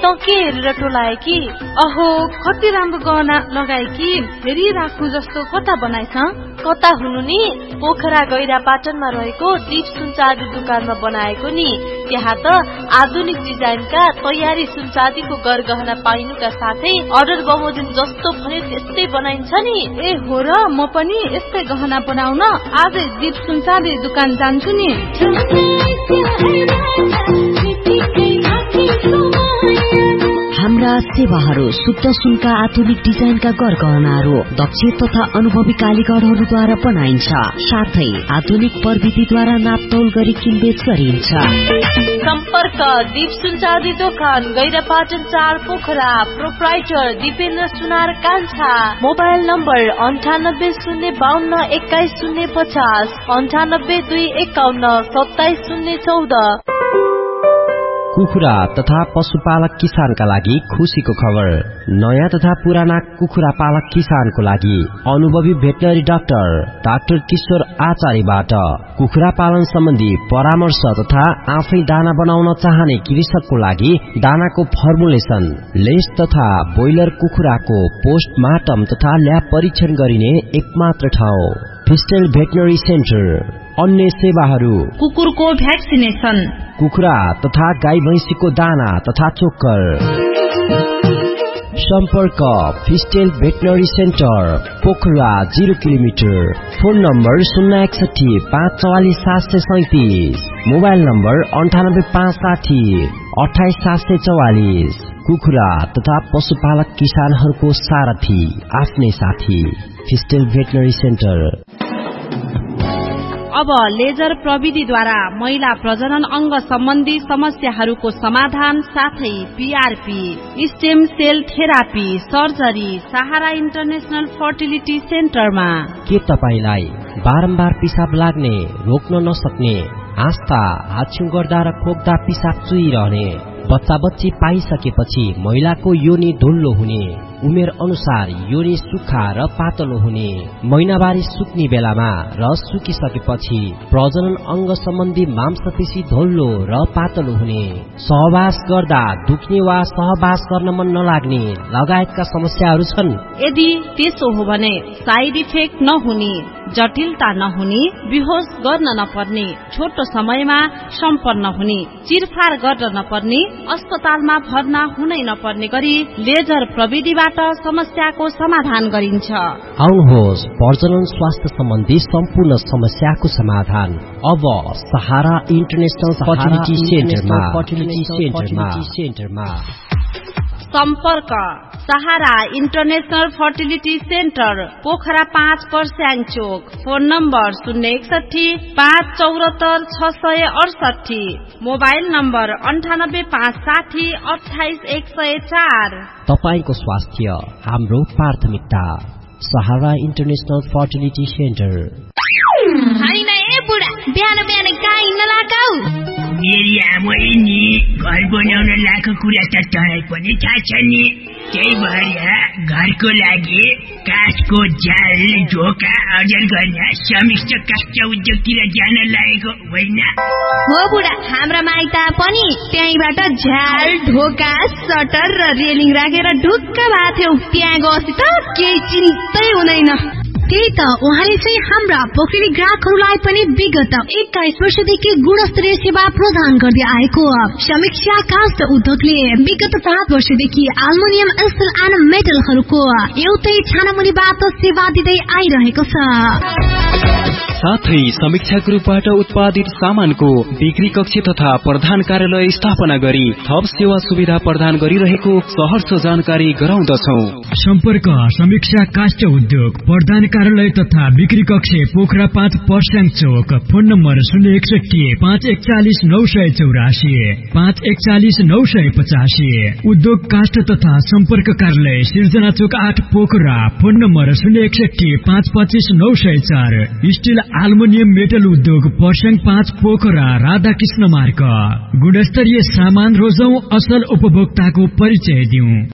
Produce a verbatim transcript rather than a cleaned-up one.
त के हेरेर टोलाए कि? अहो कति राम्रो गहना लगाए कि, फेरि राख्नु जस्तो कता बनाइछ? कता हुनु नि, पोखरा गैरा पाटनमा रहेको दीप सुनचाँदी दुकानमा बनाएको नि। त्यहाँ त आधुनिक डिजाइनका तयारी सुनचाँदीको गरगहना पाइनुका साथै अर्डर बमोजिम जस्तो भने त्यस्तै बनाइन्छ नि। ए हो र, म पनि यस्तै गहना बनाउन आजै दीप सुनचाँदी दुकान जान्छु नि। हाम्रा सेवाहरू शुद्ध सुनका आधुनिक डिजाइनका गरगहनाहरू दक्ष तथा अनुभवी कालीगरहरूद्वारा बनाइन्छ। साथै आधुनिक प्रविधिद्वारा नापतौल गरी किनबेच गरिन्छ। सम्पर्क दीप सुनचाँदी दोकान गैरापाटन चार पोखरा। प्रोप्राइटर दिपेन्द्र सुनार कान्छा। मोबाइल नम्बर अन्ठानब्बे शून्य बाहन्न एक्काइस शून्य पचास अन्ठानब्बे दुई एकाउन्न सत्ताइस शून्य चौध। कुखुरा तथा पशुपालक किसानका लागि खुशीको खबर। नयाँ तथा पुराना कुखुरा पालक किसानको लागि अनुभवी भेटनरी डाक्टर डाक्टर किशोर आचार्यबाट कुखुरा पालन सम्बन्धी परामर्श तथा आफै दाना बनाउन चाहने कृषकको लागि दानाको फर्मुलेसन, लेस तथा ब्रोइलर कुखुराको पोस्टमार्टम तथा ल्याब परीक्षण गरिने एकमात्र ठाउँ फिस्टेल भेटनरी सेन्टर। अन्य सेवाहरू कुकुरको भ्याक्सिनेसन, कुखुरा तथा गाई भैंसीको दाना तथा चोकर। सम्पर्क फिस्टेल veterinary centre Pokhara zero kilometre. Phone number शून्य एकसठी पाँच चौवालिस सात सय सैतिस। मोबाइल नम्बर अन्ठानब्बे पाँच साठी अठाइस सात सय चौवालिस। कुखुरा तथा पशुपालक किसानहरूको सारथी, आफ्नै साथी फिस्टेल भेटनरी सेन्टर। अब लेजर प्रविधिद्वारा महिला प्रजनन अंग सम्बन्धी समस्याहरूको समाधान साथै PRP, stem sale therapy, surgery सहारा इन्टरनेशनल फर्टिलिटी सेन्टरमा। के तपाईलाई बारम्बार पिसाब लाग्ने, रोक्न नसक्ने, आस्था हाछ्यु गर्दा र खोक्दा पिसाब चुइरहने, बच्चा बच्ची पाइसकेपछि महिलाको योनि ढुल्लो हुने, उमेर अनुसार योनि सुक्खा र पातलो हुने, महिनावारी सुक्ने बेलामा र सुकिसकेपछि प्रजनन अंग सम्बन्धी मांसपेशी ढोल्लो र पातलो हुने, सहवास गर्दा दुख्ने वा सहवास गर्न मन नलाग्ने लगायतका समस्याहरू छन्? यदि त्यसो हो भने साइड इफेक्ट नहुने, जटिलता नहुने, बेहोस गर्न नपर्ने, छोटो समयमा सम्पन्न हुने, चिरफार गर्न नपर्ने, अस्पतालमा भर्ना हुनै नपर्ने गरी लेजर प्रविधिबाट समस्याको समाधान गरिन्छ। आउनुहोस्, प्रजनन स्वास्थ्य सम्बन्धी सम्पूर्ण समस्याको समाधान अब सहारा इन्टरनेशनल फर्टिलिटी सेन्टरमा। सम्पर्क सहारा इन्टरनेशनल फर्टिलिटी सेन्टर पोखरा पाँच पर्स्याङ चोक। फोन नम्बर शून्य एकसठी पाँच चौरात्तर छ सय अडसठी। मोबाइल नम्बर अन्ठानब्बे पाँच साठी अठाइस एक सय चार। तपाईको स्वास्थ्य हाम्रो प्राथमिकता। सहारा इन्टरनेशनल फर्टिलिटी सेन्टर। होइन ए बुढा, बिहान बिहान गाई नलागाऊ। मेरी आमै नि घर बनाउन लाएको कुरा त तँलाई पनि थाहा छ नि। त्यही भएर घरको लागि काठको जाल ढोका अर्जन गर्न समिष्ट काष्ठ उद्योगतिर जान लागेको होइन हो बुढा? हाम्रा माइत पनि त्यहीबाट झ्याल ढोका सटर र रेलिङ राखेर ढुक्क भएको थियौ। त्यहाँ गएपछि त केही चिन्तै हुँदैन। त्यही त उहाँले चाहिँ हाम्रा पोखरी ग्राहकहरूलाई पनि विगत एक्काइस वर्षदेखि गुणस्तरीय सेवा प्रदान गर्दै आएको समीक्षा काष्ठ उद्योगले विगत सात वर्षदेखि एल्युमिनियम स्टिल एन्ड मेटलहरूको एउटै छानामुनिबाट सेवा दिँदै आइरहेको छ। साथै समीक्षा ग्रुपबाट उत्पादित सामानको बिक्री कक्ष तथा प्रधान कार्यालय स्थापना गरी थप सेवा सुविधा प्रदान गरिरहेको सहर्ष जानकारी गराउँदछौ। सम्पर्क समीक्षा काष्ठ उद्योग प्रधान कार्यालय तथा बिक्री कक्ष पोखरा पाँच पर्स्याङ चोक। फोन नम्बर शून्य एकसठी पाँच एकचालिस नौ सय चौरासी पाँच एकचालिस नौ सय पचासी। उद्योग काष्ठ तथा सम्पर्क कार्यालय सिर्जना चोक आठ पोखरा। फोन नम्बर शून्य एकसठी पाँच पच्चिस नौ सय चार। स्टिल एल्युमिनियम मेटल उद्योग पर्स्याङ पाँच पोखरा राधाकृष्ण मार्ग। गुणस्तरीय सामान रोजौं, असल उपभोक्ताको परिचय दिउँ।